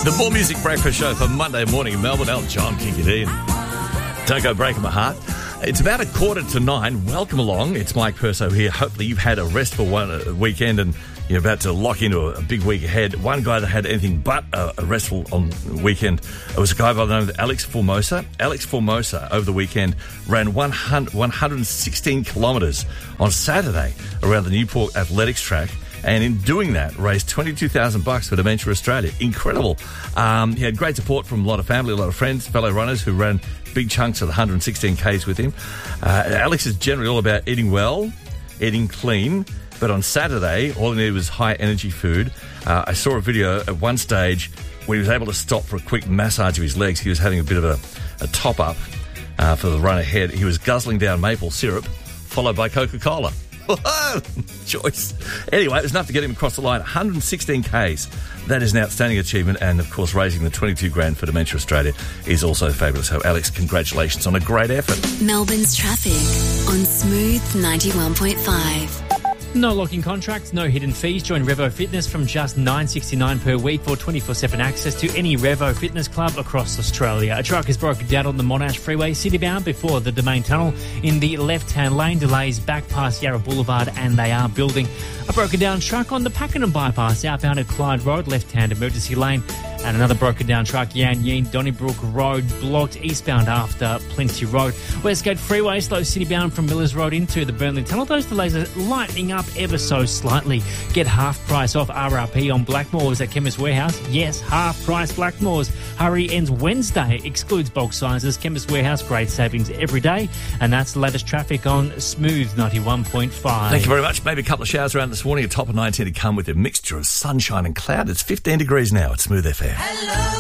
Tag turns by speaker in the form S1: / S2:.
S1: The More Music Breakfast Show for Monday morning in Melbourne. Elton John, kick it in. Don't go breaking my heart. It's about 8:45. Welcome along. It's Mike Perso here. Hopefully you've had a restful weekend and you're about to lock into a big week ahead. One guy that had anything but a restful weekend was a guy by the name of Alex Formosa. Alex Formosa over the weekend ran 116 kilometres on Saturday around the Newport Athletics track. And in doing that, raised $22,000 for Dementia Australia. Incredible. He had great support from a lot of family, a lot of friends, fellow runners who ran big chunks of the 116 Ks with him. Alex is generally all about eating well, eating clean. But on Saturday, all he needed was high-energy food. I saw a video at one stage where he was able to stop for a quick massage of his legs. He was having a bit of a top-up for the run ahead. He was guzzling down maple syrup, followed by Coca-Cola. Choice. Anyway, it was enough to get him across the line. 116 Ks. That is an outstanding achievement. And, of course, raising the $22,000 for Dementia Australia is also fabulous. So, Alex, congratulations on a great effort.
S2: Melbourne's traffic on Smooth 91.5.
S3: No locking contracts, no hidden fees. Join Revo Fitness from just $9.69 per week for 24/7 access to any Revo Fitness club across Australia. A truck is broken down on the Monash Freeway, citybound before the Domain Tunnel in the left-hand lane. Delays back past Yarra Boulevard and they are building. A broken down truck on the Pakenham bypass, outbound at Clyde Road, left-hand emergency lane. And another broken down truck, Yan Yeen, Donnybrook Road, blocked eastbound after Plenty Road. Westgate Freeway, slow citybound from Millers Road into the Burnley Tunnel. Those delays are lightening up ever so slightly. Get half price off RRP on Blackmores at Chemist Warehouse. Yes, half price Blackmores. Hurry ends Wednesday. Excludes bulk sizes. Chemist Warehouse, great savings every day. And that's the latest traffic on Smooth 91.5.
S1: Thank you very much. Maybe a couple of showers around this morning. A top of 19 to come with a mixture of sunshine and cloud. It's 15 degrees now at Smooth FM.
S4: Hello.